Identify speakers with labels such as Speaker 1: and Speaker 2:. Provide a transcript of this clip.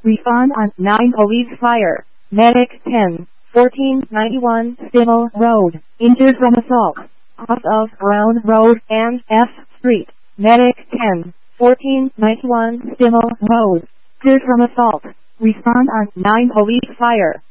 Speaker 1: Respond on 9 Police Fire. Medic 10, 1491 Stimmel Road. Injured from assault. Off of Brown Road and F Street. Medic 10, 1491 Stimmel Road. Injured from assault. Respond on 9 Police Fire.